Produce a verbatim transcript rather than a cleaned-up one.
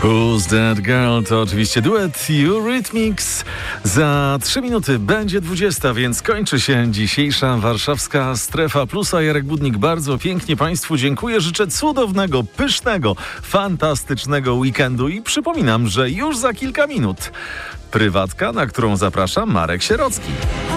Who's That Girl? To oczywiście duet Eurythmics. Za trzy minuty będzie dwudziesta, więc kończy się dzisiejsza warszawska Strefa Plus. A Jarek Budnik, bardzo pięknie Państwu dziękuję. Życzę cudownego, pysznego, fantastycznego weekendu i przypominam, że już za kilka minut prywatka, na którą zapraszam Marek Sierocki.